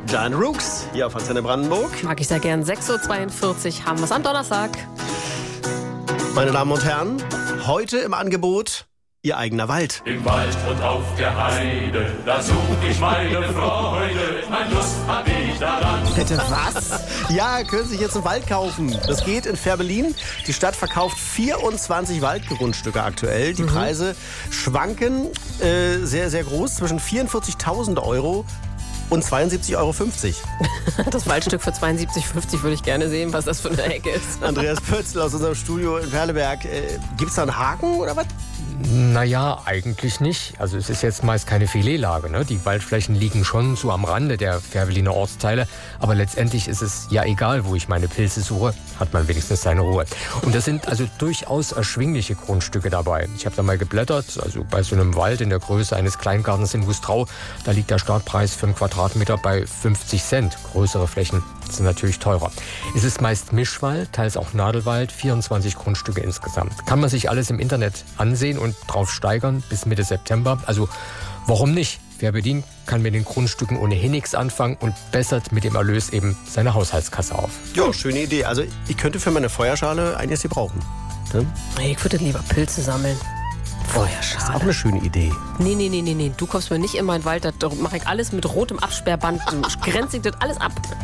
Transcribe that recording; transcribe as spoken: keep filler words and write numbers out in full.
Giant Rooks hier auf Antenne Brandenburg. Mag ich sehr gern. sechs Uhr zweiundvierzig haben wir es am Donnerstag. Meine Damen und Herren, heute im Angebot Ihr eigener Wald. Im Wald und auf der Heide, da such ich meine Freude. Mein Lust hab ich daran. Bitte was? Ja, können Sie sich jetzt einen Wald kaufen. Das geht in Fehrbellin. Die Stadt verkauft vierundzwanzig Waldgrundstücke aktuell. Die mhm. Preise schwanken äh, sehr, sehr groß, zwischen vierundvierzigtausend Euro und zweiundsiebzig Euro fünfzig. Das Waldstück für zweiundsiebzig fünfzig würde ich gerne sehen, was das für eine Ecke ist. Andreas Pötzl aus unserem Studio in Perleberg. Äh, Gibt es da einen Haken oder was? Naja, eigentlich nicht. Also es ist jetzt meist keine Filetlage. Ne? Die Waldflächen liegen schon so am Rande der Fehrbelliner Ortsteile. Aber letztendlich ist es ja egal, wo ich meine Pilze suche, hat man wenigstens seine Ruhe. Und das sind also durchaus erschwingliche Grundstücke dabei. Ich habe da mal geblättert, also bei so einem Wald in der Größe eines Kleingartens in Wustrau, da liegt der Startpreis für einen Quadratmeter bei fünfzig Cent. Größere Flächen sind natürlich teurer. Es ist meist Mischwald, teils auch Nadelwald, vierundzwanzig Grundstücke insgesamt. Kann man sich alles im Internet ansehen und drauf steigern bis Mitte September. Also warum nicht? Fehrbellin kann mit den Grundstücken ohnehin nichts anfangen und bessert mit dem Erlös eben seine Haushaltskasse auf. Ja, schöne Idee. Also ich könnte für meine Feuerschale einiges gebrauchen. Ne? Ich würde lieber Pilze sammeln. Feuerschale. Das ist auch eine schöne Idee. Nee, nee, nee, nee, nee. Du kommst mir nicht in meinen Wald, da mache ich alles mit rotem Absperrband, grenze ich das alles ab.